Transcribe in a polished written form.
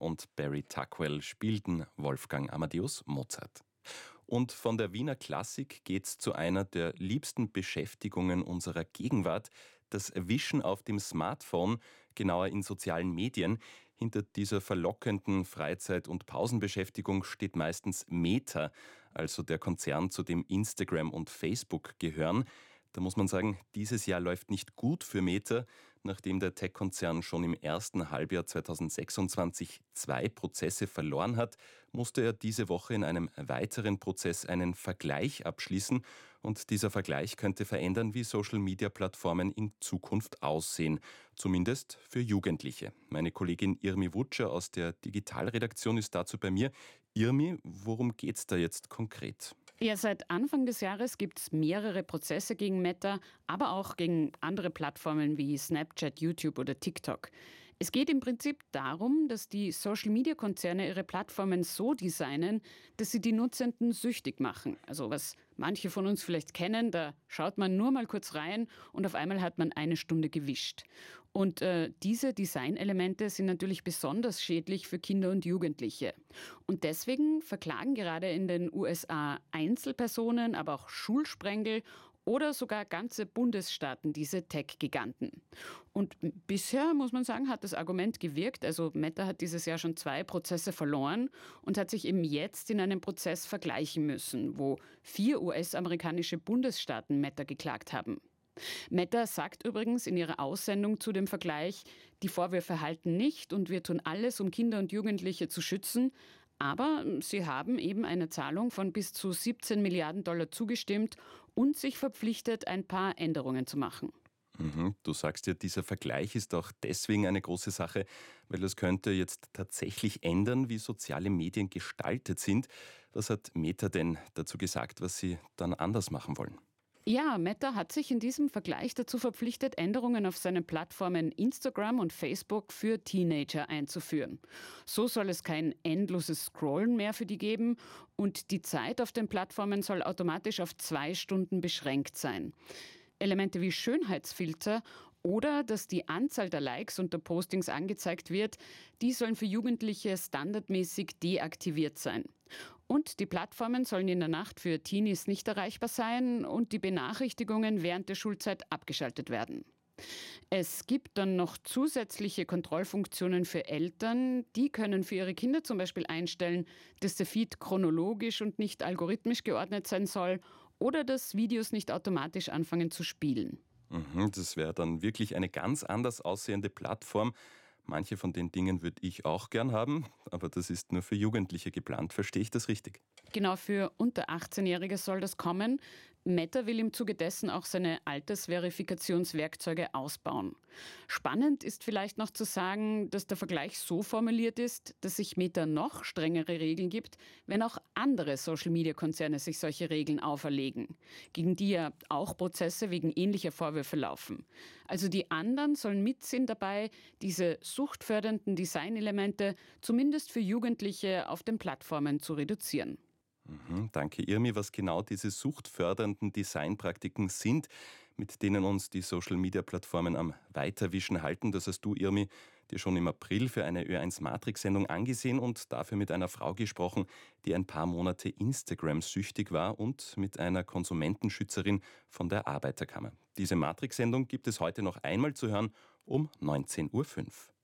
und Barry Tuckwell spielten Wolfgang Amadeus Mozart. Und von der Wiener Klassik geht's zu einer der liebsten Beschäftigungen unserer Gegenwart, das Wischen auf dem Smartphone, genauer in sozialen Medien. Hinter dieser verlockenden Freizeit- und Pausenbeschäftigung steht meistens Meta, also der Konzern, zu dem Instagram und Facebook gehören. Da muss man sagen, dieses Jahr läuft nicht gut für Meta. Nachdem der Tech-Konzern schon im ersten Halbjahr 2026 2 Prozesse verloren hat, musste er diese Woche in einem weiteren Prozess einen Vergleich abschließen. Und dieser Vergleich könnte verändern, wie Social-Media-Plattformen in Zukunft aussehen. Zumindest für Jugendliche. Meine Kollegin Irmi Wutscher aus der Digitalredaktion ist dazu bei mir. Irmi, worum geht's da jetzt konkret? Ja, seit Anfang des Jahres gibt es mehrere Prozesse gegen Meta, aber auch gegen andere Plattformen wie Snapchat, YouTube oder TikTok. Es geht im Prinzip darum, dass die Social-Media-Konzerne ihre Plattformen so designen, dass sie die Nutzenden süchtig machen. Also was manche von uns vielleicht kennen, da schaut man nur mal kurz rein und auf einmal hat man eine Stunde gewischt. Und diese Designelemente sind natürlich besonders schädlich für Kinder und Jugendliche. Und deswegen verklagen gerade in den USA Einzelpersonen, aber auch Schulsprengel oder sogar ganze Bundesstaaten diese Tech-Giganten. Und bisher, muss man sagen, hat das Argument gewirkt. Also Meta hat dieses Jahr schon 2 Prozesse verloren und hat sich eben jetzt in einem Prozess vergleichen müssen, wo 4 US-amerikanische Bundesstaaten Meta geklagt haben. Meta sagt übrigens in ihrer Aussendung zu dem Vergleich, die Vorwürfe halten nicht und wir tun alles, um Kinder und Jugendliche zu schützen. Aber sie haben eben eine Zahlung von bis zu 17 Milliarden Dollar zugestimmt und sich verpflichtet, ein paar Änderungen zu machen. Du sagst ja, dieser Vergleich ist auch deswegen eine große Sache, weil das könnte jetzt tatsächlich ändern, wie soziale Medien gestaltet sind. Was hat Meta denn dazu gesagt, was sie dann anders machen wollen? Ja, Meta hat sich in diesem Vergleich dazu verpflichtet, Änderungen auf seinen Plattformen Instagram und Facebook für Teenager einzuführen. So soll es kein endloses Scrollen mehr für die geben und die Zeit auf den Plattformen soll automatisch auf 2 Stunden beschränkt sein. Elemente wie Schönheitsfilter oder dass die Anzahl der Likes unter Postings angezeigt wird, die sollen für Jugendliche standardmäßig deaktiviert sein. Und die Plattformen sollen in der Nacht für Teenies nicht erreichbar sein und die Benachrichtigungen während der Schulzeit abgeschaltet werden. Es gibt dann noch zusätzliche Kontrollfunktionen für Eltern. Die können für ihre Kinder zum Beispiel einstellen, dass der Feed chronologisch und nicht algorithmisch geordnet sein soll oder dass Videos nicht automatisch anfangen zu spielen. Das wäre dann wirklich eine ganz anders aussehende Plattform. Manche von den Dingen würde ich auch gern haben, aber das ist nur für Jugendliche geplant. Verstehe ich das richtig? Genau, für unter 18-Jährige soll das kommen. Meta will im Zuge dessen auch seine Altersverifikationswerkzeuge ausbauen. Spannend ist vielleicht noch zu sagen, dass der Vergleich so formuliert ist, dass sich Meta noch strengere Regeln gibt, wenn auch andere Social-Media-Konzerne sich solche Regeln auferlegen, gegen die ja auch Prozesse wegen ähnlicher Vorwürfe laufen. Also die anderen sollen mitsehen dabei, diese suchtfördernden Designelemente zumindest für Jugendliche auf den Plattformen zu reduzieren. Danke, Irmi. Was genau diese suchtfördernden Designpraktiken sind, mit denen uns die Social-Media-Plattformen am Weiterwischen halten, das hast du, Irmi, dir schon im April für eine Ö1-Matrix-Sendung angesehen und dafür mit einer Frau gesprochen, die ein paar Monate Instagram-süchtig war und mit einer Konsumentenschützerin von der Arbeiterkammer. Diese Matrix-Sendung gibt es heute noch einmal zu hören um 19:05 Uhr.